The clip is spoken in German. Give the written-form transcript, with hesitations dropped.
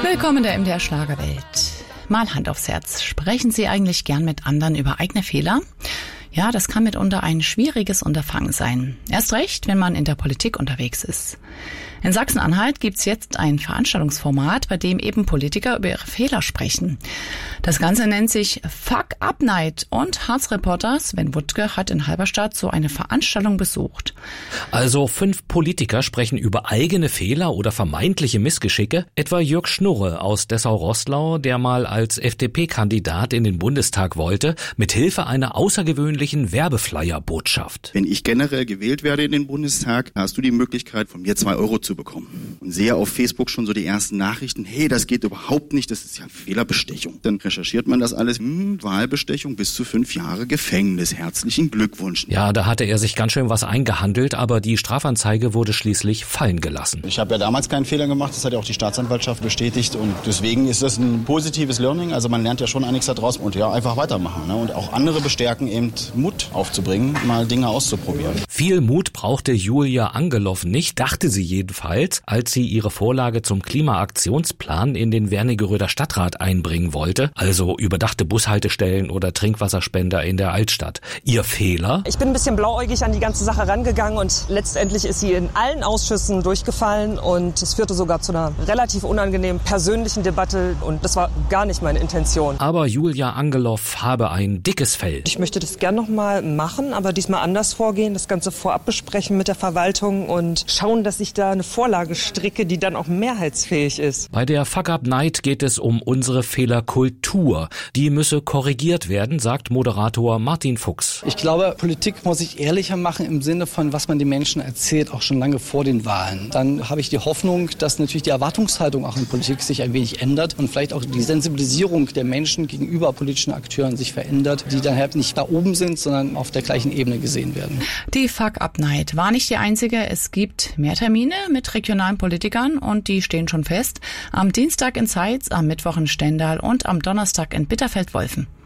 Willkommen in der MDR Schlagerwelt. Mal Hand aufs Herz. Sprechen Sie eigentlich gern mit anderen über eigene Fehler? Ja, das kann mitunter ein schwieriges Unterfangen sein. Erst recht, wenn man in der Politik unterwegs ist. In Sachsen-Anhalt gibt's jetzt ein Veranstaltungsformat, bei dem eben Politiker über ihre Fehler sprechen. Das Ganze nennt sich Fuck Up Night und Harz-Reporter Sven Wuttke hat in Halberstadt so eine Veranstaltung besucht. Also 5 Politiker sprechen über eigene Fehler oder vermeintliche Missgeschicke. Etwa Jörg Schnurre aus Dessau-Roßlau, der mal als FDP-Kandidat in den Bundestag wollte, mit Hilfe einer außergewöhnlichen Werbeflyer-Botschaft. Wenn ich generell gewählt werde in den Bundestag, hast du die Möglichkeit, von mir 2 Euro zu bekommen. Und sehe auf Facebook schon so die ersten Nachrichten, hey, das geht überhaupt nicht, das ist ja Fehlerbestechung. Dann recherchiert man das alles, Wahlbestechung bis zu 5 Jahre Gefängnis. Herzlichen Glückwunsch. Ja, da hatte er sich ganz schön was eingehandelt, aber die Strafanzeige wurde schließlich fallen gelassen. Ich habe ja damals keinen Fehler gemacht, das hat ja auch die Staatsanwaltschaft bestätigt und deswegen ist das ein positives Learning, also man lernt ja schon einiges daraus und ja, einfach weitermachen, ne? Und auch andere bestärken, eben Mut aufzubringen, mal Dinge auszuprobieren. Viel Mut brauchte Julia Angelow nicht, dachte sie jedenfalls, als sie ihre Vorlage zum Klimaaktionsplan in den Wernigeröder Stadtrat einbringen wollte, also überdachte Bushaltestellen oder Trinkwasserspender in der Altstadt. Ihr Fehler? Ich bin ein bisschen blauäugig an die ganze Sache rangegangen und letztendlich ist sie in allen Ausschüssen durchgefallen und es führte sogar zu einer relativ unangenehmen persönlichen Debatte und das war gar nicht meine Intention. Aber Julia Angelow habe ein dickes Fell. Ich möchte das gern noch mal machen, aber diesmal anders vorgehen, das Ganze vorab besprechen mit der Verwaltung und schauen, dass ich da eine Vorlage stricke, die dann auch mehrheitsfähig ist. Bei der Fuck Up Night geht es um unsere Fehlerkultur. Die müsse korrigiert werden, sagt Moderator Martin Fuchs. Ich glaube, Politik muss sich ehrlicher machen im Sinne von, was man den Menschen erzählt, auch schon lange vor den Wahlen. Dann habe ich die Hoffnung, dass natürlich die Erwartungshaltung auch in Politik sich ein wenig ändert und vielleicht auch die Sensibilisierung der Menschen gegenüber politischen Akteuren sich verändert, die dann halt nicht da oben sind, sondern auf der gleichen Ebene gesehen werden. Die Fuck Up Night war nicht die einzige. Es gibt mehr Termine mit regionalen Politikern und die stehen schon fest. Am Dienstag in Zeitz, am Mittwoch in Stendal und am Donnerstag in Bitterfeld-Wolfen.